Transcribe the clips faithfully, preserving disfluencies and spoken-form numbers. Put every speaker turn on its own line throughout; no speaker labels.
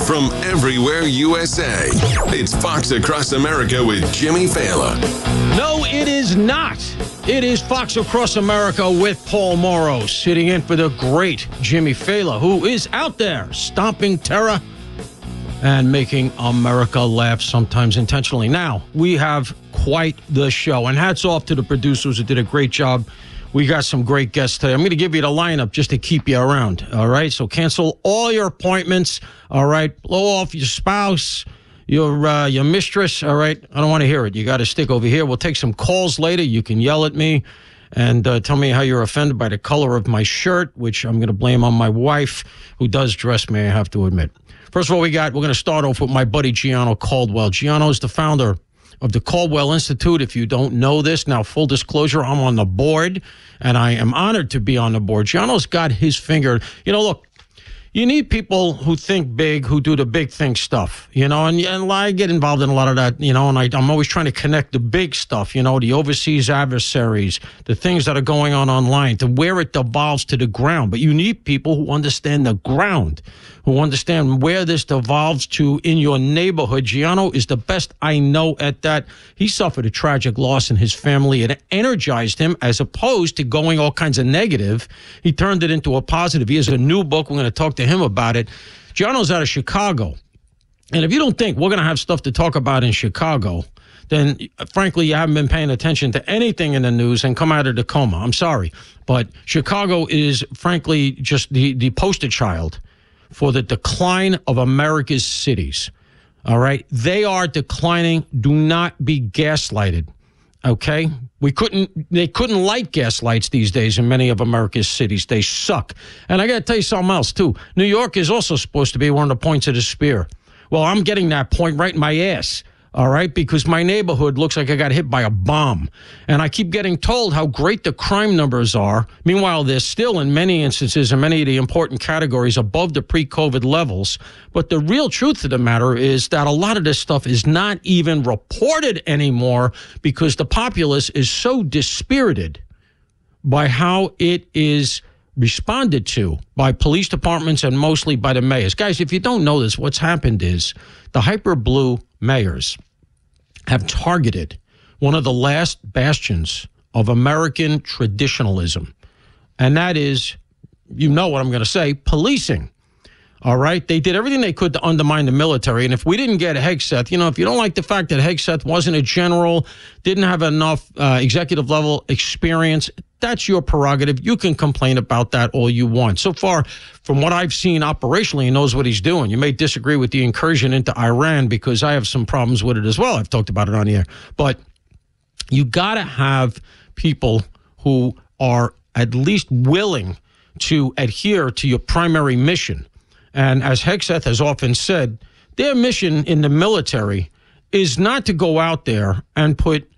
from everywhere U S A. It's Fox Across America with Jimmy Failla.
No, it is not. It is Fox Across America with Paul Morrow, sitting in for the great Jimmy Failla, who is out there stomping terror and making America laugh, sometimes intentionally. Now, we have quite the show, and hats off to the producers who did a great job. We got some great guests today. I'm going to give you the lineup just to keep you around, all right? So cancel all your appointments, all right? Blow off your spouse, your uh, your mistress, all right? I don't want to hear it. You got to stick over here. We'll take some calls later. You can yell at me and uh, tell me how you're offended by the color of my shirt, which I'm going to blame on my wife, who does dress me, I have to admit. First of all, we got, we're going to start off with my buddy Gianno Caldwell. Gianno is the founder of the Caldwell Institute. If you don't know this, now full disclosure, I'm on the board, and I am honored to be on the board. Gianno's got his finger. You know, look, you need people who think big, who do the big thing stuff, you know, and, and I get involved in a lot of that, you know, and I, I'm always trying to connect the big stuff, you know, the overseas adversaries, the things that are going on online, to where it devolves to the ground. But you need people who understand the ground, who understand where this devolves to in your neighborhood. Gianno is the best I know at that. He suffered a tragic loss in his family. It energized him as opposed to going all kinds of negative. He turned it into a positive. He has a new book. We're going to talk to him about it. Gianno's out of Chicago. And if you don't think we're going to have stuff to talk about in Chicago, then frankly, you haven't been paying attention to anything in the news and come out of the coma. I'm sorry. But Chicago is frankly just the, the poster child for the decline of America's cities. All right? They are declining. Do not be gaslighted. Okay? We couldn't, they couldn't light gas lights these days in many of America's cities. They suck. And I got to tell you something else, too. New York is also supposed to be one of the points of the spear. Well, I'm getting that point right in my ass. All right, because my neighborhood looks like I got hit by a bomb. And I keep getting told how great the crime numbers are. Meanwhile, they're still, in many instances, in many of the important categories, above the pre-COVID levels. But the real truth of the matter is that a lot of this stuff is not even reported anymore because the populace is so dispirited by how it is responded to by police departments and mostly by the mayors. Guys, if you don't know this, what's happened is the hyper blue mayors have targeted one of the last bastions of American traditionalism. And that is, you know what I'm going to say, policing. All right? They did everything they could to undermine the military. And if we didn't get Hegseth, you know, if you don't like the fact that Hegseth wasn't a general, didn't have enough uh, executive level experience, that's your prerogative. You can complain about that all you want. So far, from what I've seen operationally, he knows what he's doing. You may disagree with the incursion into Iran because I have some problems with it as well. I've talked about it on the air. But you got to have people who are at least willing to adhere to your primary mission. And as Hegseth has often said, their mission in the military is not to go out there and put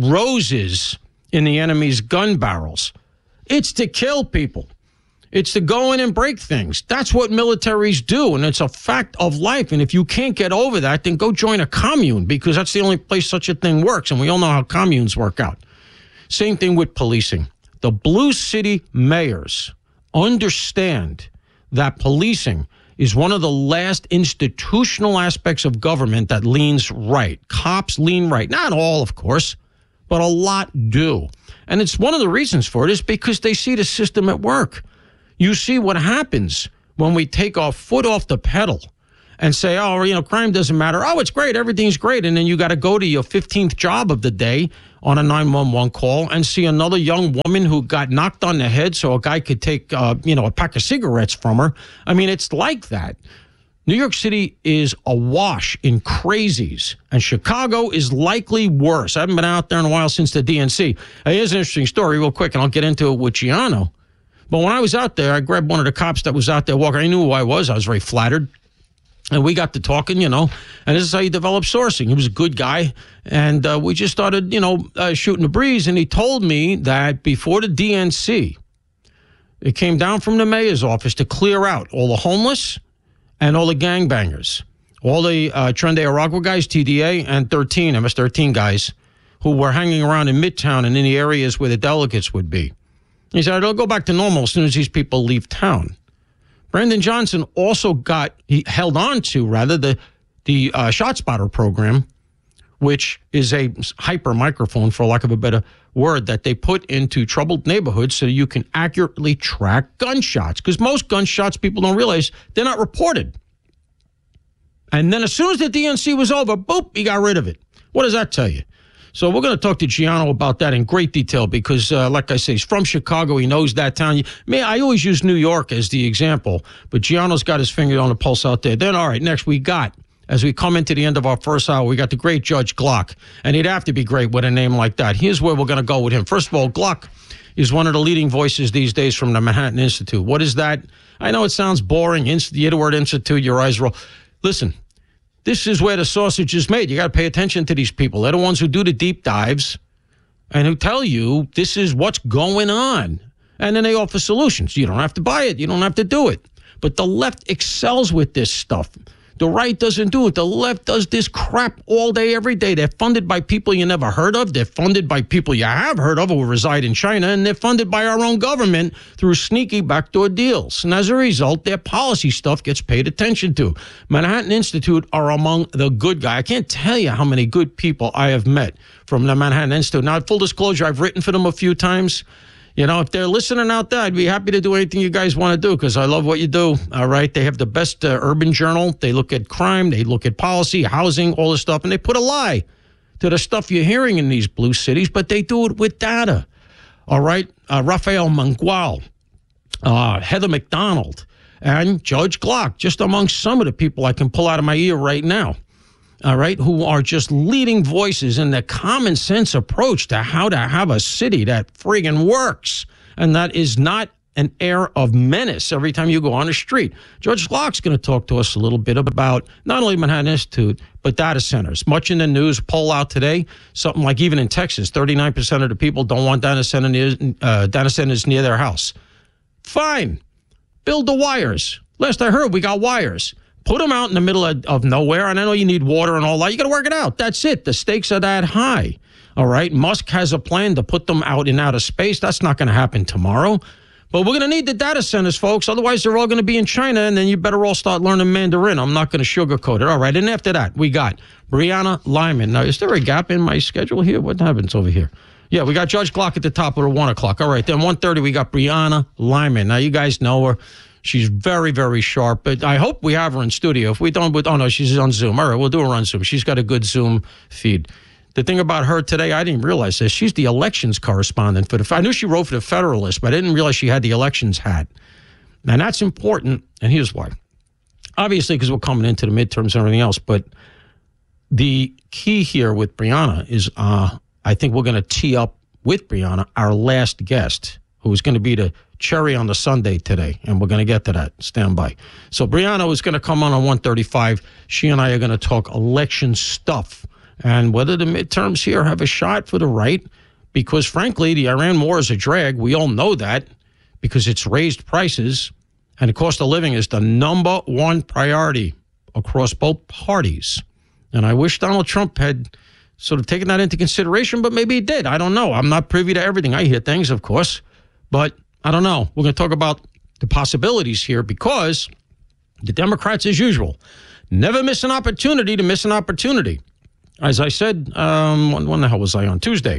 roses in the enemy's gun barrels. It's to kill people. It's to go in and break things. That's what militaries do, and it's a fact of life. And if you can't get over that, then go join a commune, because that's the only place such a thing works, and we all know how communes work out. Same thing with policing. The blue city mayors understand that policing is one of the last institutional aspects of government that leans right. Cops lean right. Not all, of course, but a lot do. And it's one of the reasons for it is because they see the system at work. You see what happens when we take our foot off the pedal and say, oh, you know, crime doesn't matter. Oh, it's great. Everything's great. And then you got to go to your fifteenth job of the day on a nine one one call and see another young woman who got knocked on the head so a guy could take, uh, you know, a pack of cigarettes from her. I mean, it's like that. New York City is awash in crazies, and Chicago is likely worse. I haven't been out there in a while since the D N C. Uh, here's an interesting story real quick, and I'll get into it with Gianno. But when I was out there, I grabbed one of the cops that was out there walking. I knew who I was. I was very flattered. And we got to talking, you know, and this is how you develop sourcing. He was a good guy, and uh, we just started, you know, uh, shooting the breeze, and he told me that before the D N C, it came down from the mayor's office to clear out all the homeless and all the gangbangers, all the uh, Tren de Aragua guys, T D A, and thirteen, M S thirteen guys, who were hanging around in Midtown and in the areas where the delegates would be. He said, it'll go back to normal as soon as these people leave town. Brandon Johnson also got, he held on to, rather, the, the uh, ShotSpotter program, which is a hyper microphone, for lack of a better word, that they put into troubled neighborhoods so you can accurately track gunshots. Because most gunshots, people don't realize, they're not reported. And then as soon as the D N C was over, boop, he got rid of it. What does that tell you? So we're going to talk to Giano about that in great detail because, uh, like I say, he's from Chicago. He knows that town. Man, I always use New York as the example, but Giano's got his finger on the pulse out there. Then, all right, next we got, as we come into the end of our first hour, we got the great Judge Glock, and he'd have to be great with a name like that. Here's where we're going to go with him. First of all, Glock is one of the leading voices these days from the Manhattan Institute. What is that? I know it sounds boring. Inst- you hear the word institute, your eyes roll. Listen. This is where the sausage is made. You got to pay attention to these people. They're the ones who do the deep dives and who tell you this is what's going on. And then they offer solutions. You don't have to buy it. You don't have to do it. But the left excels with this stuff. The right doesn't do it. The left does this crap all day, every day. They're funded by people you never heard of. They're funded by people you have heard of who reside in China. And they're funded by our own government through sneaky backdoor deals. And as a result, their policy stuff gets paid attention to. Manhattan Institute are among the good guys. I can't tell you how many good people I have met from the Manhattan Institute. Now, full disclosure, I've written for them a few times. You know, if they're listening out there, I'd be happy to do anything you guys want to do because I love what you do, all right? They have the best uh, urban journal. They look at crime. They look at policy, housing, all this stuff, and they put a lie to the stuff you're hearing in these blue cities, but they do it with data, all right? Uh, Rafael Mangual, uh, Heather McDonald, and Judge Glock, just among some of the people I can pull out of my ear right now. All right, who are just leading voices in the common sense approach to how to have a city that friggin' works and that is not an air of menace every time you go on the street. Judge Glock's going to talk to us a little bit about not only Manhattan Institute, but data centers. Much in the news, poll out today, something like even in Texas, thirty-nine percent of the people don't want data, center near, uh, data centers near their house. Fine. Build the wires. Last I heard, we got wires. Put them out in the middle of, of nowhere, and I know you need water and all that. You got to work it out. That's it. The stakes are that high. All right? Musk has a plan to put them out in outer space. That's not going to happen tomorrow. But we're going to need the data centers, folks. Otherwise, they're all going to be in China, and then you better all start learning Mandarin. I'm not going to sugarcoat it. All right, and after that, we got Brianna Lyman. Now, is there a gap in my schedule here? What happens over here? Yeah, we got Judge Glock at the top of the one o'clock. All right, then one thirty, we got Brianna Lyman. Now, you guys know her. She's very, very sharp, but I hope we have her in studio. If we don't, oh no, she's on Zoom. All right, we'll do her on Zoom. She's got a good Zoom feed. The thing about her today, I didn't realize this. She's the elections correspondent for the, I knew she wrote for the Federalist, but I didn't realize she had the elections hat. And that's important, and here's why. Obviously, because we're coming into the midterms and everything else, but the key here with Brianna is uh, I think we're going to tee up with Brianna our last guest, who is going to be the cherry on the sundae today, and we're going to get to that. Stand by. So Brianna is going to come on on one thirty-five. She and I are going to talk election stuff and whether the midterms here have a shot for the right, because frankly, the Iran war is a drag. We all know that because it's raised prices, and the cost of living is the number one priority across both parties. And I wish Donald Trump had sort of taken that into consideration, but maybe he did. I don't know. I'm not privy to everything. I hear things, of course, but I don't know. We're going to talk about the possibilities here because the Democrats, as usual, never miss an opportunity to miss an opportunity. As I said, um, when, when the hell was I on Tuesday?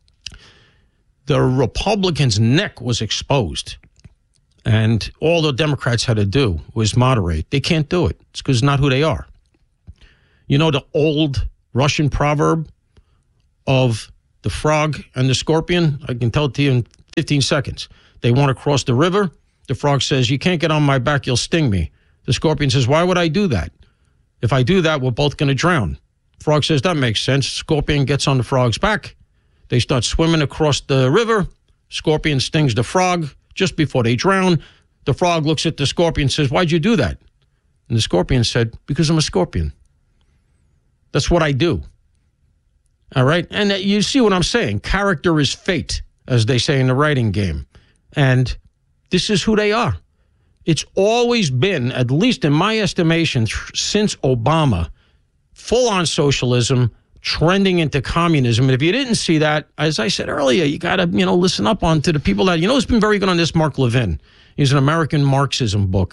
The Republicans' neck was exposed, and all the Democrats had to do was moderate. They can't do it. It's because it's not who they are. You know the old Russian proverb of the frog and the scorpion? I can tell it to you in fifteen seconds. They want to cross the river. The frog says, you can't get on my back, you'll sting me. The scorpion says, why would I do that? If I do that, we're both going to drown. Frog says, that makes sense. Scorpion gets on the frog's back. They start swimming across the river. Scorpion stings the frog just before they drown. The frog looks at the scorpion and says, why'd you do that? And the scorpion said, because I'm a scorpion. That's what I do. All right? And you see what I'm saying. Character is fate, as they say in the writing game. And this is who they are. It's always been, at least in my estimation, since Obama, full-on socialism, trending into communism. And if you didn't see that, as I said earlier, you got to, you know, listen up on to the people that, you know, who's been very good on this, Mark Levin. He's an American Marxism book.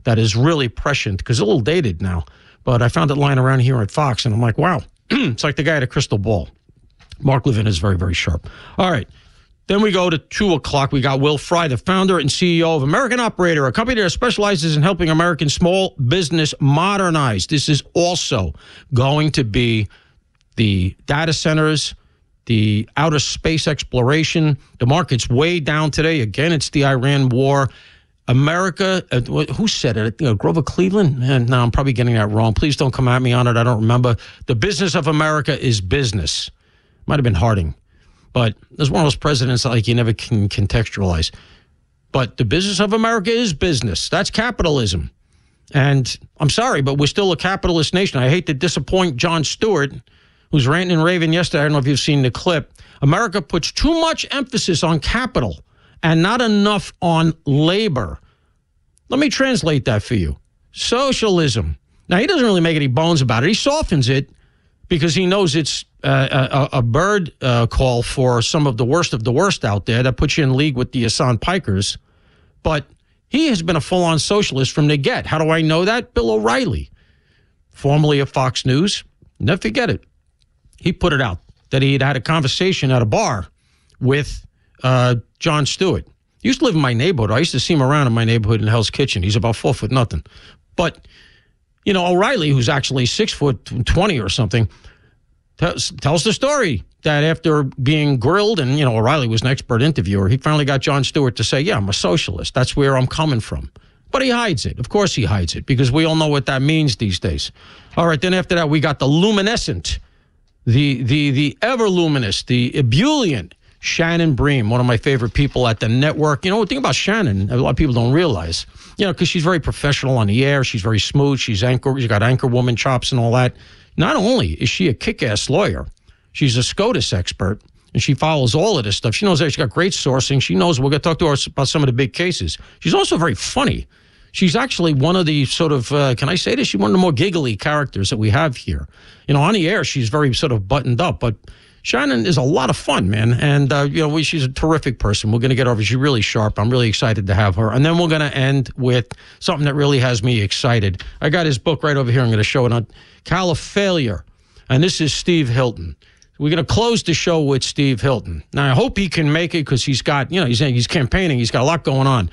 that is really prescient, because it's a little dated now. But I found it lying around here at Fox, and I'm like, wow, it's like the guy at a crystal ball. Mark Levin is very, very sharp. All right. Then we go to two o'clock. We got Will Fry, the founder and C E O of American Operator, a company that specializes in helping American small business modernize. This is also going to be the data centers, the outer space exploration. The market's way down today. Again, it's the Iran war. America, uh, who said it? You know, Grover Cleveland? Man, no, I'm probably getting that wrong. Please don't come at me on it. I don't remember. The business of America is business. Might have been Harding. But there's one of those presidents that, like, you never can contextualize. But the business of America is business. That's capitalism. And I'm sorry, but we're still a capitalist nation. I hate to disappoint Jon Stewart, who's ranting and raving yesterday. I don't know if you've seen the clip. America puts too much emphasis on capital and not enough on labor. Let me translate that for you. Socialism. Now, he doesn't really make any bones about it. He softens it because he knows it's uh, a, a bird uh, call for some of the worst of the worst out there that puts you in league with the Hassan Pikers. But he has been a full-on socialist from the get. How do I know that? Bill O'Reilly, formerly of Fox News. Never forget it. He put it out that he had had a conversation at a bar with uh, Jon Stewart. He used to live in my neighborhood. I used to see him around in my neighborhood in Hell's Kitchen. He's about four foot nothing. But, you know, O'Reilly, who's actually six foot twenty or something, tells, tells the story that after being grilled, and, you know, O'Reilly was an expert interviewer, he finally got Jon Stewart to say, yeah, I'm a socialist. That's where I'm coming from. But he hides it. Of course he hides it, because we all know what that means these days. All right, then after that, we got the luminescent, the the the ever-luminous, the ebullient Shannon Bream, one of my favorite people at the network. You know, the thing about Shannon, a lot of people don't realize, you know, because she's very professional on the air. She's very smooth. She's anchor. She's got anchor woman chops and all that. Not only is she a kick-ass lawyer, she's a SCOTUS expert, and she follows all of this stuff. She knows that she's got great sourcing. She knows we're going to talk to her about some of the big cases. She's also very funny. She's actually one of the sort of, uh, can I say this? She's one of the more giggly characters that we have here. You know, on the air, she's very sort of buttoned up, but Shannon is a lot of fun, man. And, uh, you know, we, she's a terrific person. We're going to get over. She's really sharp. I'm really excited to have her. And then we're going to end with something that really has me excited. I got his book right over here. I'm going to show it on Califailure. And this is Steve Hilton. We're going to close the show with Steve Hilton. Now, I hope he can make it, because he's got, you know, he's, he's campaigning. He's got a lot going on.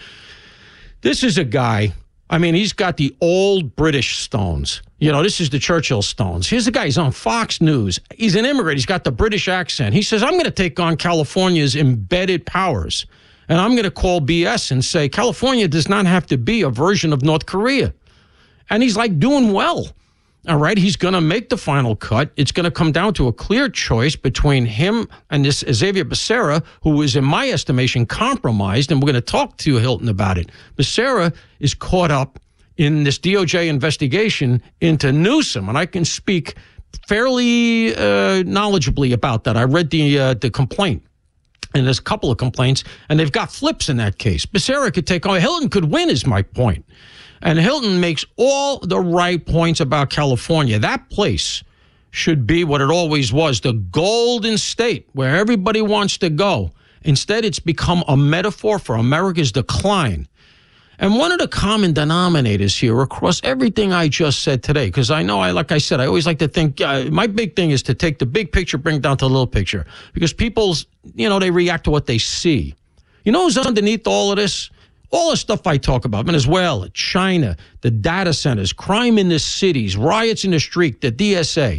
This is a guy, I mean, he's got the old British Stones. You know, this is the Churchill Stones. Here's the guy. He's on Fox News. He's an immigrant. He's got the British accent. He says, I'm going to take on California's embedded powers, and I'm going to call B S and say, California does not have to be a version of North Korea. And he's like doing well. All right, he's going to make the final cut. It's going to come down to a clear choice between him and this Xavier Becerra, who is, in my estimation, compromised, and we're going to talk to Hilton about it. Becerra is caught up in this D O J investigation into Newsom, and I can speak fairly uh, knowledgeably about that. I read the uh, the complaint, and there's a couple of complaints, and they've got flips in that case. Becerra could take on, Hilton could win, is my point. And Hilton makes all the right points about California. That place should be what it always was, the Golden State, where everybody wants to go. Instead, it's become a metaphor for America's decline. And one of the common denominators here across everything I just said today, because I know, I like I said, I always like to think, uh, my big thing is to take the big picture, bring it down to the little picture. Because people's, you know, they react to what they see. You know who's underneath all of this? All the stuff I talk about, Venezuela, China, the data centers, crime in the cities, riots in the street, the D S A.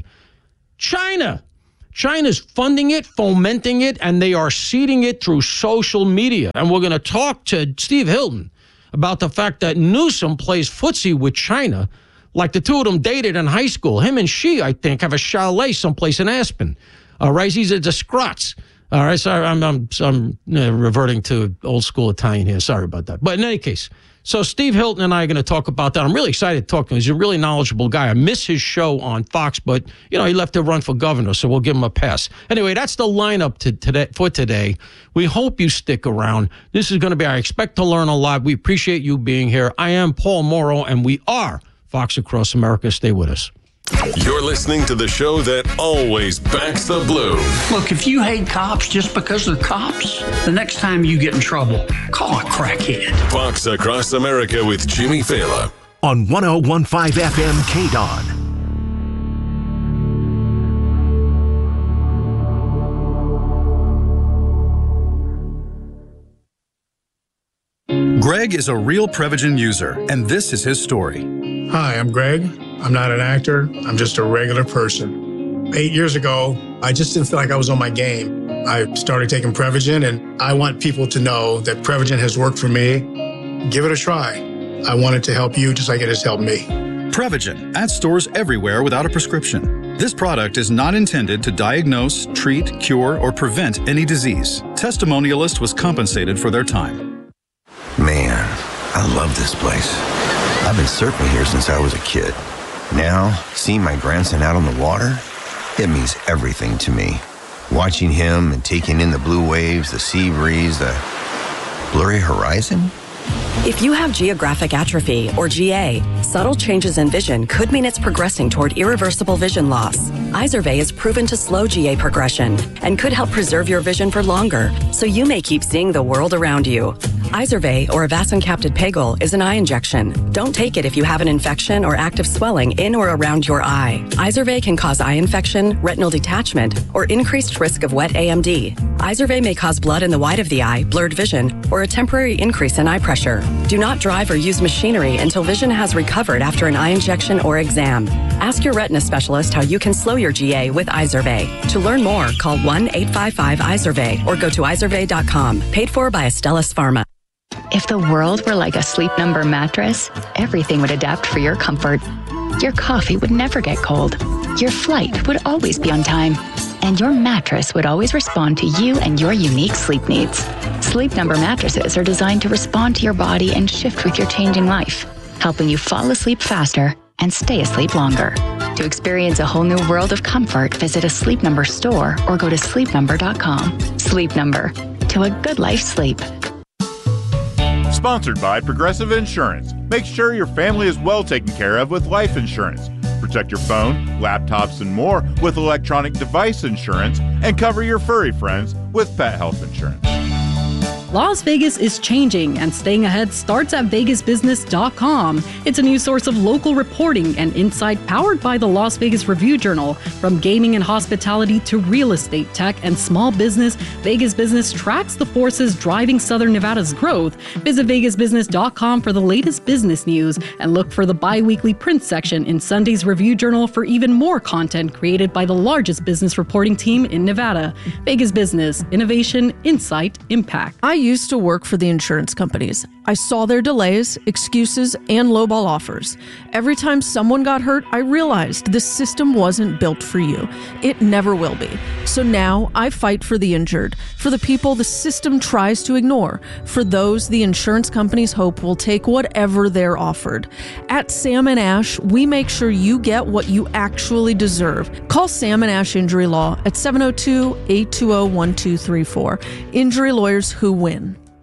China. China's funding it, fomenting it, and they are seeding it through social media. And we're going to talk to Steve Hilton about the fact that Newsom plays footsie with China, like the two of them dated in high school. Him and she, I think, have a chalet someplace in Aspen. All right, he's a Scrots. All right, sorry, I'm I'm, I'm uh, reverting to old school Italian here. Sorry about that. But in any case, so Steve Hilton and I are going to talk about that. I'm really excited to talk to him. He's a really knowledgeable guy. I miss his show on Fox, but, you know, he left to run for governor, so we'll give him a pass. Anyway, that's the lineup to today, for today. We hope you stick around. This is going to be, I expect to learn a lot. We appreciate you being here. I am Paul Mauro, and we are Fox Across America. Stay with us.
You're listening to the show that always backs the blue.
Look, if you hate cops just because they're cops, the next time you get in trouble, call a crackhead.
Fox Across America with Jimmy Failla.
on one oh one point five F M K D O N.
Greg is a real Prevagen user, and this is his story.
Hi, I'm Greg. I'm not an actor. I'm just a regular person. Eight years ago, I just didn't feel like I was on my game. I started taking Prevagen, and I want people to know that Prevagen has worked for me. Give it a try. I want it to help you just like it has helped me.
Prevagen, at stores everywhere without a prescription. This product is not intended to diagnose, treat, cure, or prevent any disease. Testimonialist was compensated for their time.
Man, I love this place. I've been surfing here since I was a kid. Now, seeing my grandson out on the water, it means everything to me. Watching him and taking in the blue waves, the sea breeze, the blurry horizon.
If you have geographic atrophy, or G A, subtle changes in vision could mean it's progressing toward irreversible vision loss. Izervay is proven to slow G A progression and could help preserve your vision for longer, so you may keep seeing the world around you. Izervay, or avacincaptad pegol, is an eye injection. Don't take it if you have an infection or active swelling in or around your eye. Izervay can cause eye infection, retinal detachment, or increased risk of wet A M D. Izervay may cause blood in the white of the eye, blurred vision, or a temporary increase in eye pressure. Do not drive or use machinery until vision has recovered after an eye injection or exam. Ask your retina specialist how you can slow your G A with Izervay. To learn more, call one eight five five Izervay or go to izervay dot com. Paid for by Astellas Pharma.
If the world were like a Sleep Number mattress, everything would adapt for your comfort. Your coffee would never get cold. Your flight would always be on time. And your mattress would always respond to you and your unique sleep needs. Sleep Number mattresses are designed to respond to your body and shift with your changing life, helping you fall asleep faster and stay asleep longer. To experience a whole new world of comfort, visit a Sleep Number store or go to sleep number dot com. Sleep Number. To a good life sleep.
Sponsored by Progressive Insurance. Make sure your family is well taken care of with life insurance. Protect your phone, laptops, and more with electronic device insurance, and cover your furry friends with pet health insurance.
Las Vegas is changing, and staying ahead starts at vegas business dot com. It's a new source of local reporting and insight powered by the Las Vegas Review-Journal. From gaming and hospitality to real estate, tech, and small business, Vegas Business tracks the forces driving Southern Nevada's growth. Visit vegas business dot com for the latest business news, and look for the bi-weekly print section in Sunday's Review-Journal for even more content created by the largest business reporting team in Nevada. Vegas Business. Innovation, insight, impact.
I used to work for the insurance companies. I saw their delays, excuses, and lowball offers. Every time someone got hurt, I realized the system wasn't built for you. It never will be. So now I fight for the injured, for the people the system tries to ignore, for those the insurance companies hope will take whatever they're offered. At Sam and Ash, we make sure you get what you actually deserve. Call Sam and Ash Injury Law at seven oh two, eight two oh, one two three four. Injury lawyers who win.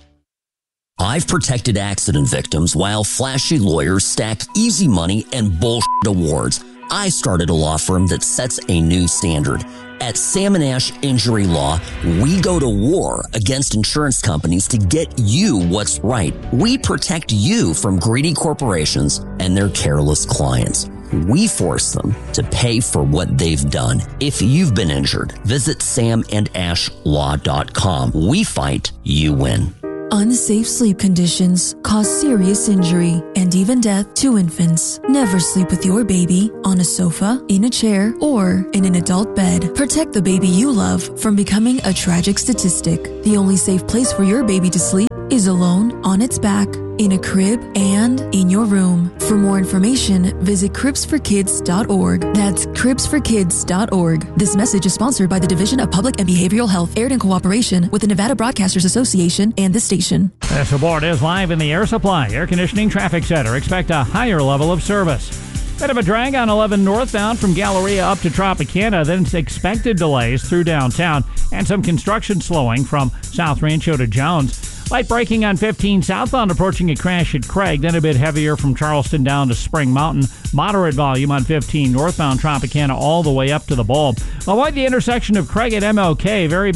I've protected accident victims while flashy lawyers stack easy money and bullshit awards. I started a law firm that sets a new standard. At Sam and Ash Injury Law, we go to war against insurance companies to get you what's right. We protect you from greedy corporations and their careless clients. We force them to pay for what they've done. If you've been injured, visit sam and ash law dot com. We fight, you win.
Unsafe sleep conditions cause serious injury and even death to infants. Never sleep with your baby on a sofa, in a chair, or in an adult bed. Protect the baby you love from becoming a tragic statistic. The only safe place for your baby to sleep is alone, on its back, in a crib, and in your room. For more information, visit cribs for kids dot org. That's cribs for kids dot org. This message is sponsored by the Division of Public and Behavioral Health, aired in cooperation with the Nevada Broadcasters Association and this station.
This report is live in the Air Supply Air Conditioning Traffic Center. Expect a higher level of service. Bit of a drag on eleven northbound from Galleria up to Tropicana, then expected delays through downtown, and some construction slowing from South Rancho to Jones. Light braking on fifteen southbound approaching a crash at Craig, then a bit heavier from Charleston down to Spring Mountain. Moderate volume on fifteen northbound Tropicana all the way up to the Bulb. Avoid the intersection of Craig at M L K. Very